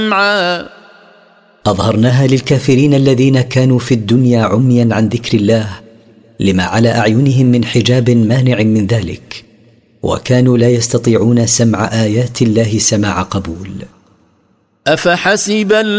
أظهرناها للكافرين الذين كانوا في الدنيا عميا عن ذكر الله لما على أعينهم من حجاب مانع من ذلك، وكانوا لا يستطيعون سمع آيات الله سماع قبول. أفحسب